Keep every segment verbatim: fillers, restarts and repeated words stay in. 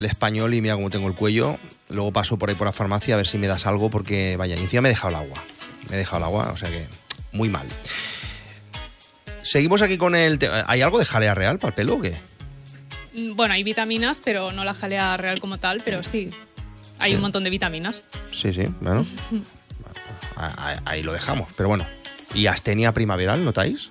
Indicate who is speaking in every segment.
Speaker 1: el español y mira cómo tengo el cuello. Luego paso por ahí por la farmacia a ver si me das algo porque, vaya, y encima me he dejado el agua. Me he dejado el agua, o sea que muy mal. Seguimos aquí con el... ¿Hay algo de jalea real para el pelo o qué?
Speaker 2: Bueno, hay vitaminas, pero no la jalea real como tal, pero sí, hay
Speaker 1: sí.
Speaker 2: un montón de vitaminas.
Speaker 1: Sí, sí, bueno. ahí, ahí lo dejamos, pero bueno. ¿Y astenia primaveral notáis?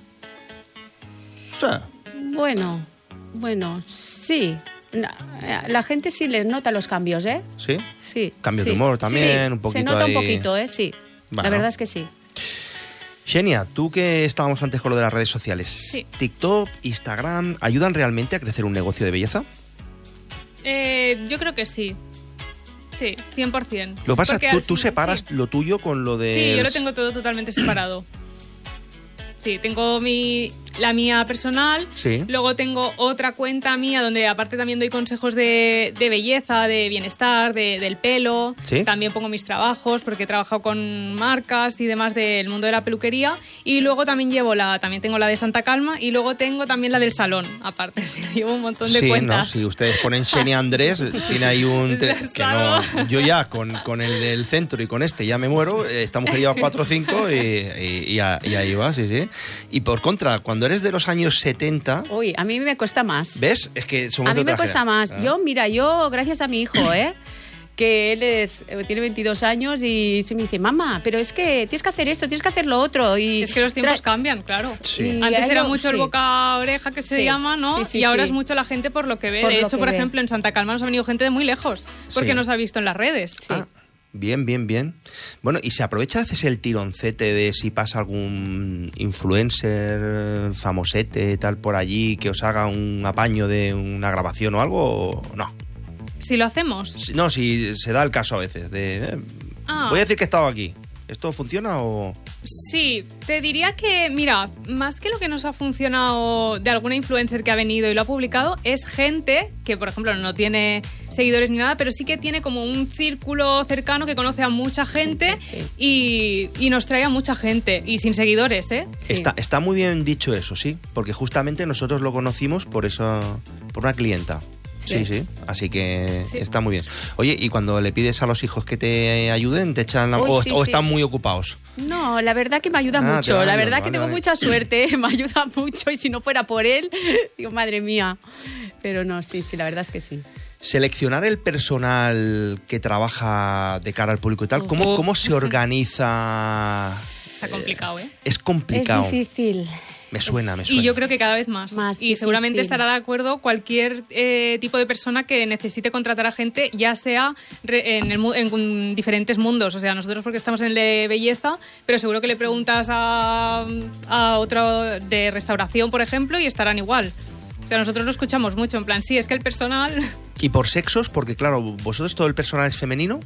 Speaker 1: O sea...
Speaker 3: Bueno, bueno, sí. La gente sí les nota los cambios, ¿eh?
Speaker 1: ¿Sí?
Speaker 3: Sí.
Speaker 1: Cambios
Speaker 3: sí.
Speaker 1: de humor también,
Speaker 3: sí,
Speaker 1: un poquito
Speaker 3: se nota
Speaker 1: ahí...
Speaker 3: un poquito, ¿eh? Sí. Bueno. La verdad es que sí.
Speaker 1: Xenia, tú que estábamos antes con lo de las redes sociales,
Speaker 2: sí.
Speaker 1: TikTok, Instagram, ¿ayudan realmente a crecer un negocio de belleza?
Speaker 2: Eh, yo creo que sí. Sí, cien por ciento.
Speaker 1: Lo que pasa es que tú, tú
Speaker 2: fin,
Speaker 1: separas
Speaker 2: sí.
Speaker 1: lo tuyo con lo de...
Speaker 2: Sí, yo lo tengo todo totalmente separado. Sí, tengo mi, la mía personal,
Speaker 1: sí.
Speaker 2: Luego tengo otra cuenta mía donde aparte también doy consejos de, de belleza, de bienestar, de, del pelo.
Speaker 1: ¿Sí?
Speaker 2: También pongo mis trabajos porque he trabajado con marcas y demás del mundo de la peluquería. Y luego también llevo la, también tengo la de Santa Calma y luego tengo también la del salón, aparte. Sí, llevo un montón de
Speaker 1: sí,
Speaker 2: cuentas.
Speaker 1: ¿no? Si ustedes ponen Xenia Andrés, tiene ahí un... Te, que no, yo ya con, con el del centro y con este ya me muero. Esta mujer lleva cuatro o cinco y, y, y, y ahí va, sí, sí. Y por contra, cuando eres de los años setenta...
Speaker 3: Uy, a mí me cuesta más.
Speaker 1: ¿Ves? Es que somos
Speaker 3: A mí
Speaker 1: de otra
Speaker 3: me cuesta
Speaker 1: generación.
Speaker 3: más. Yo, mira, yo, gracias a mi hijo, ¿eh? que él es, tiene veintidós años y se me dice, mamá, pero es que tienes que hacer esto, tienes que hacer lo otro. Y
Speaker 2: es que los tiempos
Speaker 3: tra-
Speaker 2: cambian, claro.
Speaker 1: Sí.
Speaker 2: Antes era
Speaker 3: lo,
Speaker 2: mucho
Speaker 3: sí.
Speaker 2: el boca-oreja que se
Speaker 3: Sí.
Speaker 2: llama, ¿no?
Speaker 3: Sí, sí,
Speaker 2: y ahora
Speaker 3: sí.
Speaker 2: es mucho la gente por lo que ve.
Speaker 3: Por
Speaker 2: de
Speaker 3: lo
Speaker 2: hecho,
Speaker 3: que
Speaker 2: por
Speaker 3: ve.
Speaker 2: ejemplo, en Santa Calma nos ha venido gente de muy lejos porque
Speaker 1: Sí.
Speaker 2: nos ha visto en las redes.
Speaker 3: Sí.
Speaker 1: Ah, bien, bien, bien. Bueno, y se aprovecha a veces el tironcete de si pasa algún influencer famosete tal por allí que os haga un apaño de una grabación o algo, o no.
Speaker 2: Si lo hacemos.
Speaker 1: Si- No, si se da el caso a veces de eh,
Speaker 2: Ah.
Speaker 1: voy a decir que he estado aquí. ¿Esto funciona o...?
Speaker 2: Sí, te diría que, mira, más que lo que nos ha funcionado de alguna influencer que ha venido y lo ha publicado, es gente que, por ejemplo, no tiene seguidores ni nada, pero sí que tiene como un círculo cercano que conoce a mucha gente
Speaker 3: Sí.
Speaker 2: y, y nos trae a mucha gente, y sin seguidores, ¿eh?
Speaker 3: Sí.
Speaker 1: Está, está muy bien dicho eso, sí, porque justamente nosotros lo conocimos por eso, por una clienta. Sí, sí,
Speaker 3: Sí.
Speaker 1: así que
Speaker 2: Sí.
Speaker 1: está muy bien. Oye, ¿y cuando le pides a los hijos que te ayuden, te echan la...
Speaker 3: Uy,
Speaker 1: o,
Speaker 3: sí,
Speaker 1: o
Speaker 3: sí.
Speaker 1: están muy ocupados?
Speaker 3: No, la verdad que me ayuda
Speaker 1: Ah, te
Speaker 3: mucho.
Speaker 1: va
Speaker 3: La
Speaker 1: ayudando,
Speaker 3: verdad que
Speaker 1: vale,
Speaker 3: tengo
Speaker 1: vale.
Speaker 3: mucha suerte. Me ayuda mucho y si no fuera por él, digo, madre mía. Pero no, sí, sí, la verdad es que sí.
Speaker 1: Seleccionar el personal que trabaja de cara al público y tal, ¿cómo,
Speaker 2: Uf.
Speaker 1: cómo se organiza?
Speaker 2: Está complicado, ¿eh?
Speaker 1: Es complicado.
Speaker 3: Es difícil.
Speaker 1: Me suena, me suena.
Speaker 2: Y yo creo que cada vez más.
Speaker 3: Más
Speaker 2: y seguramente
Speaker 3: difícil.
Speaker 2: estará de acuerdo cualquier eh, tipo de persona que necesite contratar a gente, ya sea re- en, el, mu- en diferentes mundos. O sea, nosotros porque estamos en el de belleza, pero seguro que le preguntas a, a otro de restauración, por ejemplo, y estarán igual. O sea, nosotros lo escuchamos mucho, en plan, sí, es que el personal...
Speaker 1: ¿Y por sexos? Porque claro, vosotros todo el personal es femenino.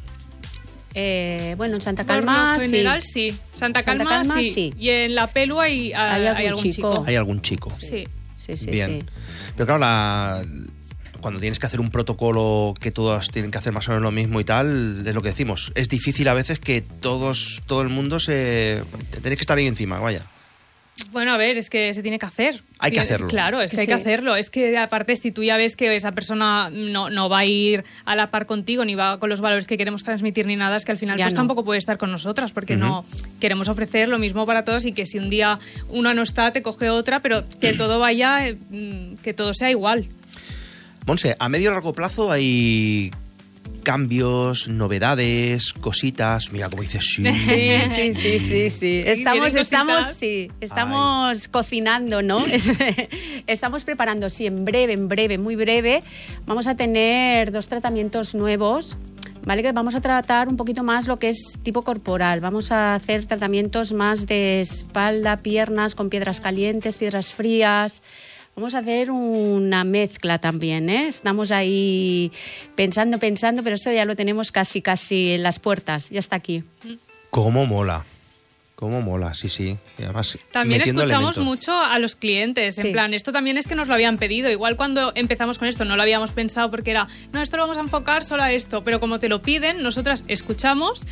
Speaker 3: Eh, bueno, en Santa
Speaker 2: Por
Speaker 3: Calma
Speaker 2: lo general,
Speaker 3: sí.
Speaker 2: sí. Santa
Speaker 3: Santa
Speaker 2: Calma,
Speaker 3: Calma,
Speaker 2: sí.
Speaker 3: sí.
Speaker 2: Y en la Pelu hay, hay,
Speaker 3: algún
Speaker 2: hay algún
Speaker 3: chico.
Speaker 2: chico.
Speaker 1: Hay algún chico.
Speaker 2: Sí.
Speaker 3: Sí, sí,
Speaker 1: Bien.
Speaker 3: sí.
Speaker 1: Pero claro, la- cuando tienes que hacer un protocolo que todas tienen que hacer más o menos lo mismo y tal, es lo que decimos. Es difícil a veces que todos, todo el mundo se... Tenéis que estar ahí encima, vaya.
Speaker 2: Bueno, a ver, es que se tiene que hacer.
Speaker 1: Hay que
Speaker 2: Y-
Speaker 1: hacerlo.
Speaker 2: Claro, es que
Speaker 3: Sí.
Speaker 2: hay que hacerlo. Es que aparte, si tú ya ves que esa persona no, no va a ir a la par contigo, ni va con los valores que queremos transmitir, ni nada, es que al final
Speaker 3: Ya
Speaker 2: pues
Speaker 3: no.
Speaker 2: tampoco puede estar con nosotras, porque no queremos ofrecer lo mismo para todos y que si un día una no está, te coge otra, pero que todo vaya, eh, mm, que todo sea igual.
Speaker 1: Monse, a medio y largo plazo hay cambios, novedades, cositas. Mira cómo dices sí.
Speaker 3: Sí, sí, sí, sí, sí. Estamos,
Speaker 2: vienen
Speaker 3: estamos,
Speaker 2: cositas.
Speaker 3: sí, estamos cocinando, ¿no? Es- estamos preparando, sí, en breve, en breve, muy breve. Vamos a tener dos tratamientos nuevos, ¿vale? Que vamos a tratar un poquito más lo que es tipo corporal. Vamos a hacer tratamientos más de espalda, piernas, con piedras calientes, piedras frías. Vamos a hacer una mezcla también, ¿eh? Estamos ahí pensando, pensando, pero eso ya lo tenemos casi, casi en las puertas. Ya está aquí.
Speaker 1: Cómo mola. Cómo mola, sí, sí. Y además,
Speaker 2: También
Speaker 1: metiendo
Speaker 2: escuchamos
Speaker 1: elementos.
Speaker 2: mucho a los clientes, en
Speaker 3: Sí.
Speaker 2: plan, esto también es que nos lo habían pedido. Igual cuando empezamos con esto no lo habíamos pensado porque era, no, esto lo vamos a enfocar solo a esto, pero como te lo piden, nosotras escuchamos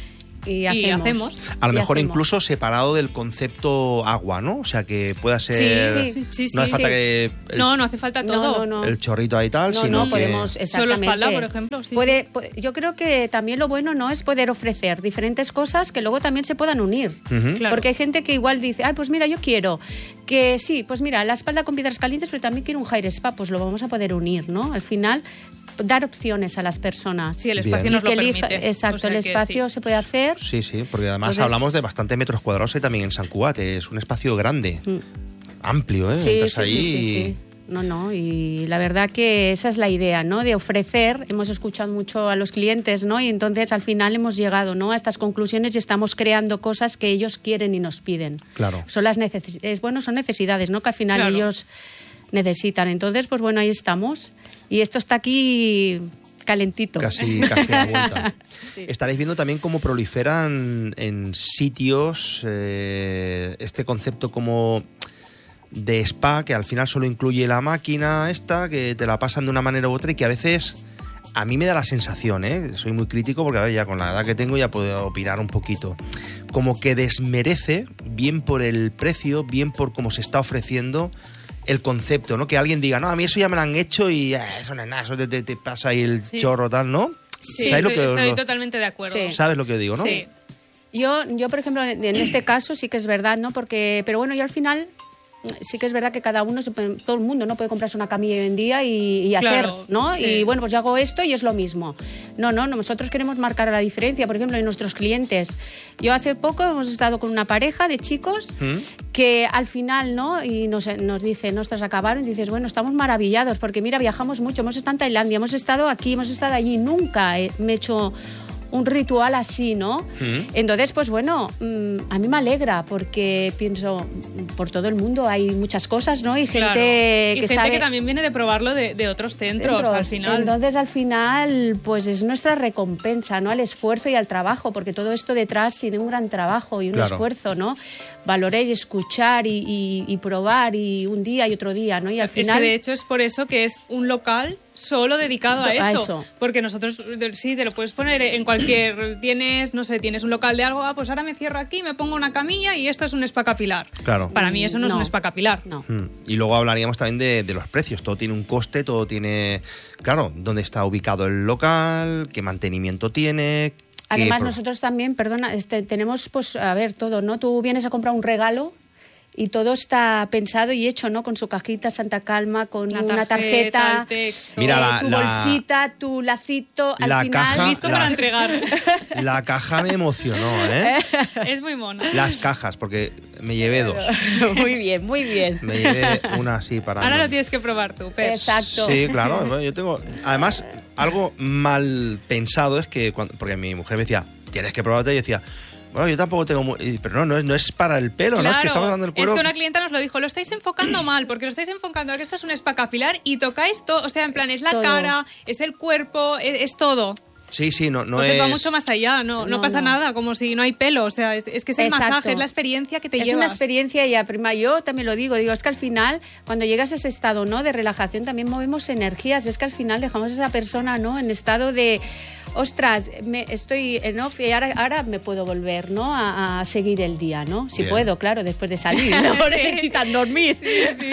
Speaker 3: y
Speaker 2: y
Speaker 3: hacemos.
Speaker 2: hacemos.
Speaker 1: A lo
Speaker 3: Y
Speaker 1: mejor
Speaker 3: hacemos.
Speaker 1: incluso separado del concepto agua, ¿no? O sea, que pueda ser...
Speaker 2: Sí, sí, sí,
Speaker 1: no hace
Speaker 2: sí.
Speaker 1: falta que... el-
Speaker 2: No, no hace falta todo.
Speaker 3: No, no, no.
Speaker 1: el chorrito ahí tal,
Speaker 3: No,
Speaker 1: sino
Speaker 3: no,
Speaker 1: que...
Speaker 3: podemos,
Speaker 2: Solo
Speaker 3: exactamente.
Speaker 2: espalda, por ejemplo. Sí,
Speaker 3: Puede, pu- yo creo que también lo bueno no es poder ofrecer diferentes cosas que luego también se puedan unir.
Speaker 1: Ujú.
Speaker 2: Claro.
Speaker 3: Porque hay gente que igual dice, ay, pues mira, yo quiero que sí, pues mira, la espalda con piedras calientes, pero también quiero un hair spa, pues lo vamos a poder unir, ¿no? Al final, dar opciones a las personas.
Speaker 2: Sí, el
Speaker 1: Bien.
Speaker 2: espacio
Speaker 3: Y
Speaker 2: nos lo
Speaker 3: que elija-
Speaker 2: permite.
Speaker 3: exacto,
Speaker 2: O sea
Speaker 3: el
Speaker 2: que
Speaker 3: espacio
Speaker 2: sí.
Speaker 3: se puede hacer.
Speaker 1: Sí, sí, porque además
Speaker 3: Entonces-
Speaker 1: hablamos de bastantes metros cuadrados y también en San Cugat, es un espacio grande, amplio, ¿eh?
Speaker 3: Sí,
Speaker 1: Entras
Speaker 3: sí,
Speaker 1: ahí
Speaker 3: sí, sí,
Speaker 1: y-
Speaker 3: sí. No, no, y la verdad que esa es la idea, ¿no? De ofrecer, hemos escuchado mucho a los clientes, ¿no? Y entonces al final hemos llegado, ¿no? A estas conclusiones y estamos creando cosas que ellos quieren y nos piden.
Speaker 1: Claro.
Speaker 3: Son las necesidades, bueno, son necesidades, ¿no? Que al final
Speaker 2: Claro.
Speaker 3: ellos necesitan. Entonces, pues bueno, ahí estamos. Y esto está aquí calentito.
Speaker 1: Casi, casi a la vuelta.
Speaker 3: Sí.
Speaker 1: Estaréis viendo también cómo proliferan en sitios eh, este concepto como de spa, que al final solo incluye la máquina esta, que te la pasan de una manera u otra y que a veces a mí me da la sensación, ¿eh? Soy muy crítico porque a ver, ya con la edad que tengo ya puedo opinar un poquito, como que desmerece, bien por el precio, bien por cómo se está ofreciendo el concepto, ¿no? Que alguien diga, no, a mí eso ya me lo han hecho y eh, eso no es nada, eso te, te- te pasa ahí el
Speaker 2: Sí.
Speaker 1: chorro tal, ¿no?
Speaker 2: Sí,
Speaker 1: ¿Sabes lo
Speaker 2: estoy,
Speaker 1: que-
Speaker 2: estoy
Speaker 1: lo-
Speaker 2: totalmente de acuerdo.
Speaker 3: Sí.
Speaker 1: ¿Sabes lo que digo, no?
Speaker 2: Sí.
Speaker 3: Yo, yo, por ejemplo, en en este caso sí que es verdad, ¿no? Porque, pero bueno, yo al final sí que es verdad que cada uno, se puede- todo el mundo no puede comprarse una camilla hoy en día y, y hacer,
Speaker 2: Claro,
Speaker 3: ¿no?
Speaker 2: sí.
Speaker 3: Y bueno, pues yo hago esto y es lo mismo. No, no, nosotros queremos marcar la diferencia, por ejemplo, en nuestros clientes. Yo hace poco hemos estado con una pareja de chicos
Speaker 1: ¿Mm?
Speaker 3: que al final, ¿no? Y nos, nos dicen, ostras, acabaron y dices, bueno, estamos maravillados porque mira, viajamos mucho, hemos estado en Tailandia, hemos estado aquí, hemos estado allí, nunca he- me he hecho un ritual así, ¿no?
Speaker 1: Mm.
Speaker 3: Entonces, pues bueno, mm, a mí me alegra porque pienso, mm, por todo el mundo hay muchas cosas, ¿no? Y gente
Speaker 2: Claro.
Speaker 3: que
Speaker 2: y gente
Speaker 3: sabe...
Speaker 2: que también viene de probarlo de, de otros centros,
Speaker 3: centros.
Speaker 2: al final.
Speaker 3: Entonces, al final, pues es nuestra recompensa, ¿no? Al esfuerzo y al trabajo, porque todo esto detrás tiene un gran trabajo y un
Speaker 1: Claro.
Speaker 3: esfuerzo, ¿no? Valorar y escuchar y, y- y probar y un día y otro día, ¿no? Y al
Speaker 2: Es
Speaker 3: final...
Speaker 2: que de hecho es por eso que es un local solo dedicado a
Speaker 3: A
Speaker 2: eso,
Speaker 3: eso.
Speaker 2: Porque nosotros, de- sí, te lo puedes poner en cualquier... Tienes, no sé, tienes un local de algo, ah, pues ahora me cierro aquí, me pongo una camilla y esto es un spa capilar.
Speaker 1: Claro.
Speaker 2: Para mí eso no, es
Speaker 3: No.
Speaker 2: un spa capilar.
Speaker 3: No.
Speaker 1: Mm. Y luego hablaríamos también de, de los precios. Todo tiene un coste, todo tiene... Claro, dónde está ubicado el local, qué mantenimiento tiene... qué
Speaker 3: Además,
Speaker 1: pro-
Speaker 3: nosotros también, perdona, este, tenemos, pues, a ver, todo, ¿no? Tú vienes a comprar un regalo y todo está pensado y hecho, ¿no? Con su cajita Santa Calma, con
Speaker 2: La
Speaker 3: una
Speaker 2: tarjeta,
Speaker 3: tarjeta,
Speaker 2: el texto.
Speaker 1: Mira,
Speaker 3: eh,
Speaker 1: la-
Speaker 3: tu
Speaker 1: la-
Speaker 3: bolsita, tu lacito, al
Speaker 1: la
Speaker 3: final...
Speaker 1: caja-
Speaker 2: Listo
Speaker 1: La-
Speaker 2: para entregar.
Speaker 1: La caja me emocionó, ¿eh?
Speaker 2: Es muy mona.
Speaker 1: Las cajas, porque me llevé dos.
Speaker 3: Muy bien, muy bien.
Speaker 1: Me llevé una así para...
Speaker 2: Ahora lo tienes que probar tú, Pep.
Speaker 3: Exacto.
Speaker 1: Sí, claro. Bueno, yo tengo... Además, algo mal pensado es que... Cuando... Porque mi mujer me decía, tienes que probarte. Y yo decía, bueno, yo tampoco tengo... mu- y- Pero no, no es, no es para el pelo, ¿no? Es que estamos dando el cuero...
Speaker 2: es que una clienta nos lo dijo, lo estáis enfocando mal, porque lo estáis enfocando a que esto es un spa capilar y tocáis todo, o sea, en plan, es la
Speaker 3: Todo.
Speaker 2: cara, es el cuerpo, es, es todo.
Speaker 1: Sí, sí, no, no
Speaker 2: Entonces
Speaker 1: es...
Speaker 2: va mucho más allá, no, no,
Speaker 3: No,
Speaker 2: pasa
Speaker 3: no.
Speaker 2: nada, como si no hay pelo, o sea, es, es que es el
Speaker 3: Exacto.
Speaker 2: masaje, es la experiencia que te
Speaker 3: es
Speaker 2: llevas.
Speaker 3: una experiencia y a prima yo también lo digo, digo, es que al final cuando llegas a ese estado, ¿no? De relajación también movemos energías, es que al final dejamos a esa persona, ¿no? En estado de, ostras, me, estoy en off y ahora, ahora me puedo volver, ¿no? A, a seguir el día, ¿no? Si
Speaker 1: Bien.
Speaker 3: puedo, claro, después de salir, ¿no?
Speaker 2: Sí.
Speaker 3: Necesitan dormir.
Speaker 2: Sí, sí.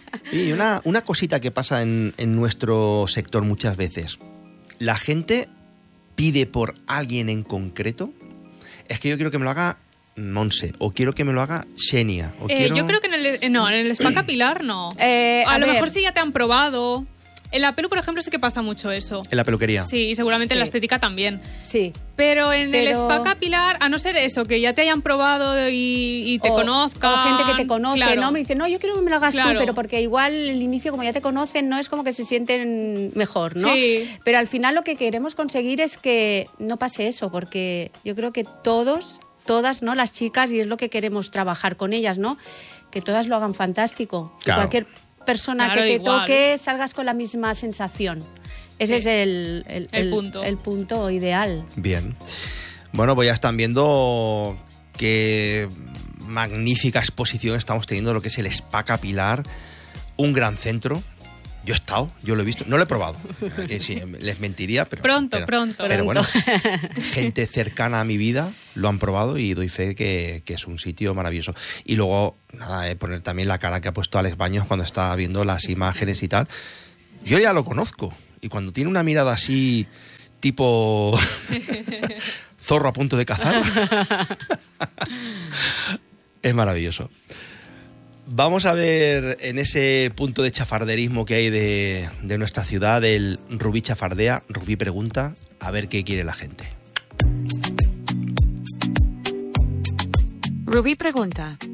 Speaker 1: Y una, una cosita que pasa en, en nuestro sector muchas veces. La gente pide por alguien en concreto. Es que yo quiero que me lo haga Monse, o quiero que me lo haga Xenia. O
Speaker 2: Eh,
Speaker 1: quiero...
Speaker 2: Yo creo que en el, eh, no, en el spa capilar no.
Speaker 3: Eh,
Speaker 2: a,
Speaker 3: a
Speaker 2: lo
Speaker 3: ver.
Speaker 2: mejor sí ya te han probado. En la pelu, por ejemplo, sí que pasa mucho eso.
Speaker 1: En la peluquería.
Speaker 2: Sí, y seguramente en la
Speaker 3: Sí.
Speaker 2: estética también.
Speaker 3: Sí.
Speaker 2: Pero en el
Speaker 3: Pero-
Speaker 2: spa capilar, a no ser eso, que ya te hayan probado y, y te
Speaker 3: o,
Speaker 2: conozcan.
Speaker 3: o gente que te conoce,
Speaker 2: claro.
Speaker 3: ¿no? Me dice, no, yo quiero que me lo hagas
Speaker 2: Claro.
Speaker 3: tú, pero porque igual el inicio, como ya te conocen, no es como que se sienten mejor, ¿no?
Speaker 2: Sí.
Speaker 3: Pero al final lo que queremos conseguir es que no pase eso, porque yo creo que todos, todas, ¿no? Las chicas, y es lo que queremos trabajar con ellas, ¿no? Que todas lo hagan fantástico. Que
Speaker 1: Claro.
Speaker 3: cualquier persona
Speaker 2: Claro,
Speaker 3: que te
Speaker 2: igual.
Speaker 3: toque salgas con la misma sensación. Ese
Speaker 2: Sí.
Speaker 3: es el, el,
Speaker 2: El punto.
Speaker 3: el punto ideal.
Speaker 1: Bien. Bueno, pues ya están viendo qué magnífica exposición estamos teniendo de lo que es el Spa Capilar. Un gran centro. Yo he estado, yo lo he visto. No lo he probado. Que sí, les mentiría, pero...
Speaker 2: Pronto,
Speaker 1: pero-
Speaker 2: pronto.
Speaker 1: Pero bueno,
Speaker 3: Pronto.
Speaker 1: gente cercana a mi vida lo han probado y doy fe que, que es un sitio maravilloso. Y luego, nada, eh, poner también la cara que ha puesto Alex Baños cuando está viendo las imágenes y tal. Yo ya lo conozco. Y cuando tiene una mirada así, tipo zorro a punto de cazar, es maravilloso. Vamos a ver en ese punto de chafarderismo que hay de, de nuestra ciudad, el Rubí chafardea, Rubí pregunta, a ver qué quiere la gente.
Speaker 4: Rubí pregunta.